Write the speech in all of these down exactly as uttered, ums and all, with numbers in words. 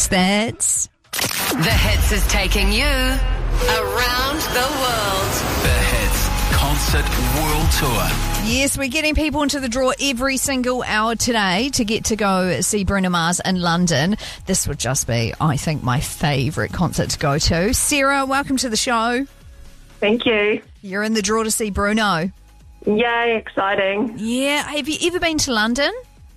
The Hits. The Hits is taking you around the world. The Hits Concert World Tour. Yes, we're getting people into the draw every single hour today to get to go see Bruno Mars in London. This would just be, I think, my favourite concert to go to. Sarah, welcome to the show. Thank you. You're in the draw to see Bruno. Yay, exciting. Yeah. Have you ever been to London?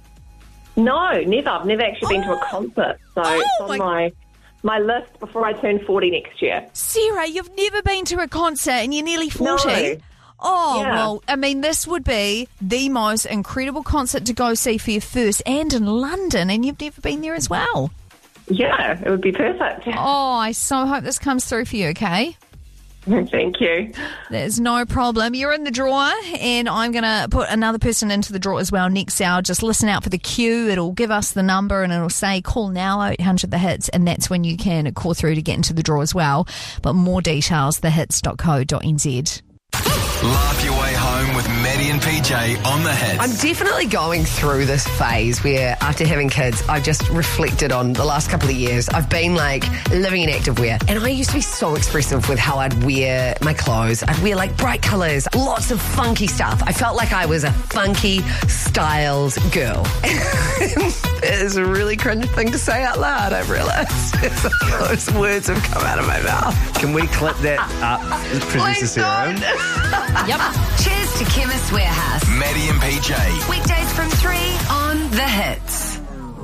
No, never. I've never actually been Oh. to a concert. So Oh, it's on my- my my list before I turn forty next year. Sarah, you've never been to a concert and you're nearly forty? No. Oh, Yeah. well, I mean, this would be the most incredible concert to go see for your first, and in London, and you've never been there as well. Yeah, it would be perfect. Oh, I so hope this comes through for you, okay? Thank you. There's no problem. You're in the draw, and I'm going to put another person into the draw as well next hour. Just listen out for the cue. It'll give us the number, and it'll say, call now, eight hundred the hits, and that's when you can call through to get into the draw as well. But more details, the hits dot co dot n z. Laugh your way home with Maddie and P J on The Hits. I'm definitely going through this phase where after having kids, I've just reflected on the last couple of years. I've been like living in activewear, and I used to be so expressive with how I'd wear my clothes. I'd wear like bright colours, lots of funky stuff. I felt like I was a funky styles girl. It's a really cringe thing to say out loud, I've realised. Those words have come out of my mouth. Can we clip that up, Producer Please Sarah? don't. Yep. Cheers to Chemist Warehouse. Maddie and P J. Weekdays from three on The Hits.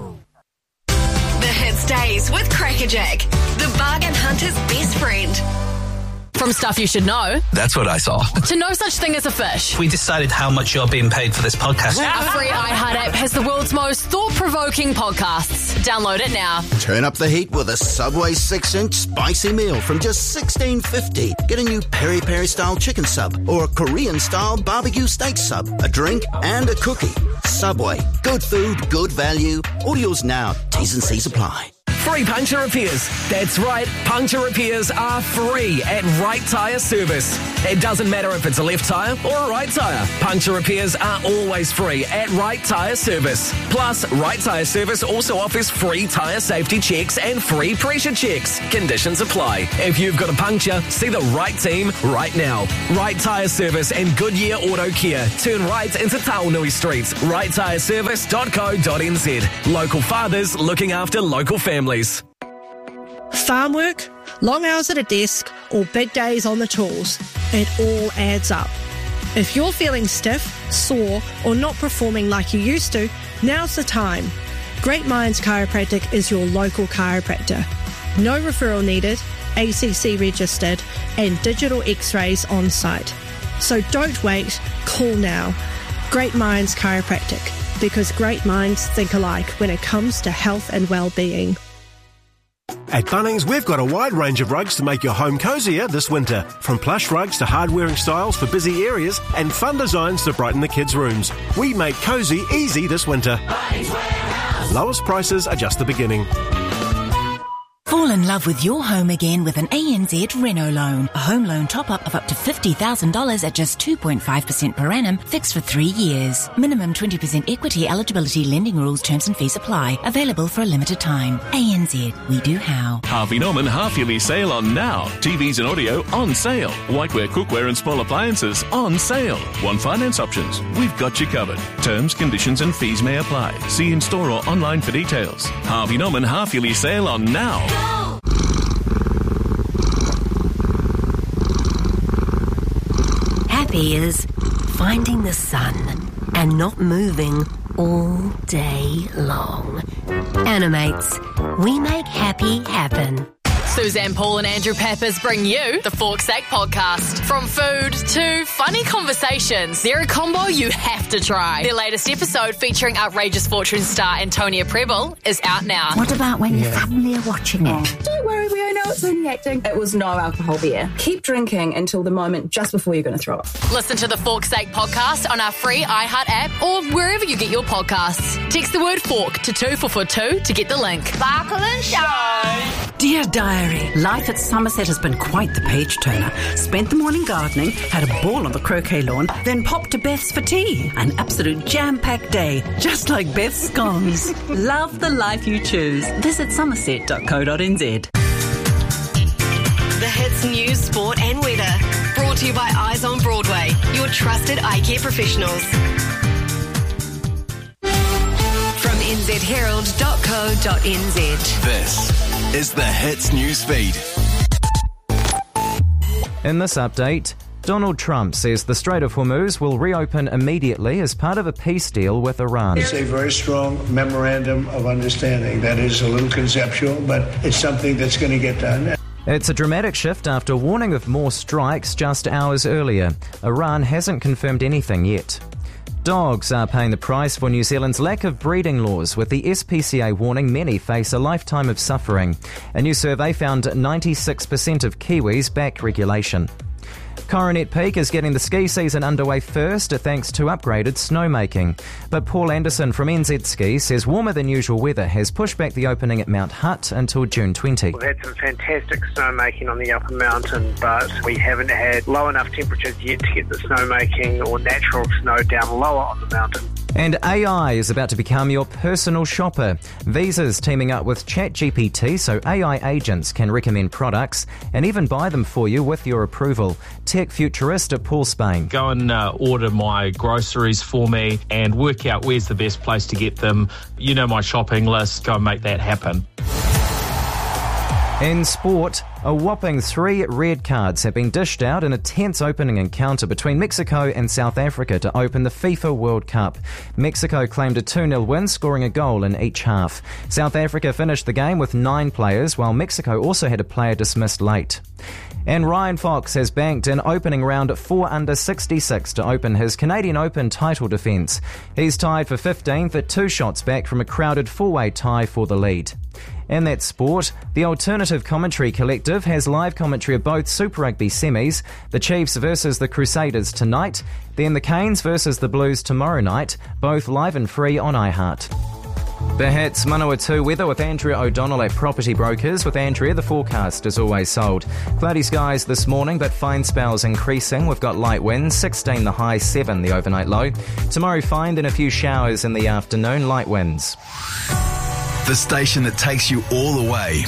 The Hits Days with Crackerjack, the bargain hunter's best friend. From stuff you should know That's what I saw. to no such thing as a fish. We decided how much you're being paid for this podcast. Our free iHeart app has the world's most thought-provoking podcasts. Download it now. Turn up the heat with a Subway six inch spicy meal from just sixteen fifty. Get a new peri peri style chicken sub or a Korean style barbecue steak sub, a drink and a cookie. Subway. Good food, good value. Audio's now. T's and C's apply. Free puncture repairs. That's right, puncture repairs are free at Right Tyre Service. It doesn't matter if it's a left tyre or a right tyre. Puncture repairs are always free at Right Tyre Service. Plus, Right Tyre Service also offers free tyre safety checks and free pressure checks. Conditions apply. If you've got a puncture, see the right team right now. Right Tyre Service and Goodyear Auto Care. Turn right into Taonui Street. right tyre service dot co dot n z. Local fathers looking after local families. Farm work, long hours at a desk, or big days on the tools. It all adds up. If you're feeling stiff, sore, or not performing like you used to, now's the time. Great Minds Chiropractic is your local chiropractor. No referral needed, A C C registered, and digital x-rays on site. So don't wait, call now. Great Minds Chiropractic, because great minds think alike when it comes to health and well-being. At Bunnings, we've got a wide range of rugs to make your home cozier this winter. From plush rugs to hard-wearing styles for busy areas and fun designs to brighten the kids' rooms. We make cosy easy this winter. Lowest prices are just the beginning. Fall in love with your home again with an A N Z Reno loan. A home loan top-up of up to fifty thousand dollars at just two point five percent per annum, fixed for three years. Minimum twenty percent equity eligibility, lending rules, terms and fees apply. Available for a limited time. A N Z, we do how. Harvey Norman half-yearly sale on now. T Vs and audio on sale. Whiteware, cookware and small appliances on sale. Want finance options? We've got you covered. Terms, conditions and fees may apply. See in-store or online for details. Harvey Norman half-yearly sale on now. Happy is finding the sun and not moving all day long. Animates, we make happy happen. Suzanne Paul and Andrew Pappas bring you the Forksake podcast. From food to funny conversations, they're a combo you have to try. Their latest episode, featuring outrageous fortune star Antonia Preble, is out now. What about when your family are watching it? Don't worry, we all know it's only acting. It was no alcohol beer. Keep drinking until the moment just before you're going to throw up. Listen to the Forksake podcast on our free iHeart app or wherever you get your podcasts. Text the word fork to two four four two to get the link. Sparkle and shine. Dear Diary, Library. Life at Somerset has been quite the page turner. Spent the morning gardening, had a ball on the croquet lawn, then popped to Beth's for tea. An absolute jam-packed day, just like Beth's scones. Love the life you choose. Visit somerset dot co dot n z. The Hits News, Sport and Weather. Brought to you by Eyes on Broadway, your trusted eye care professionals. From n z herald dot co dot n z. This is the Hits News Feed. In this update, Donald Trump says the Strait of Hormuz will reopen immediately as part of a peace deal with Iran. It's a very strong memorandum of understanding. That is a little conceptual, but it's something that's going to get done. It's a dramatic shift after warning of more strikes just hours earlier. Iran hasn't confirmed anything yet. Dogs are paying the price for New Zealand's lack of breeding laws, with the S P C A warning many face a lifetime of suffering. A new survey found ninety-six percent of Kiwis back regulation. Coronet Peak is getting the ski season underway first thanks to upgraded snowmaking. But Paul Anderson from N Z Ski says warmer than usual weather has pushed back the opening at Mount Hutt until June twentieth. We've had some fantastic snowmaking on the upper mountain, but we haven't had low enough temperatures yet to get the snowmaking or natural snow down lower on the mountain. And A I is about to become your personal shopper. Visa's teaming up with ChatGPT so A I agents can recommend products and even buy them for you with your approval. Tech futurist Paul Spain. Go and uh, order my groceries for me and work out where's the best place to get them. You know my shopping list. Go and make that happen. In sport, a whopping three red cards have been dished out in a tense opening encounter between Mexico and South Africa to open the FIFA World Cup. Mexico claimed a two nil win, scoring a goal in each half. South Africa finished the game with nine players, while Mexico also had a player dismissed late. And Ryan Fox has banked an opening round at four under sixty-six to open his Canadian Open title defence. He's tied for fifteenth at two shots back from a crowded four-way tie for the lead. In that sport, the Alternative Commentary Collective has live commentary of both Super Rugby semis, the Chiefs versus the Crusaders tonight, then the Canes versus the Blues tomorrow night, both live and free on iHeart. The Hits Manawatu weather with Andrea O'Donnell at Property Brokers. With Andrea, the forecast is always sold. Cloudy skies this morning, but fine spells increasing. We've got light winds, sixteen the high, seven the overnight low. Tomorrow fine, then a few showers in the afternoon, light winds. The station that takes you all the way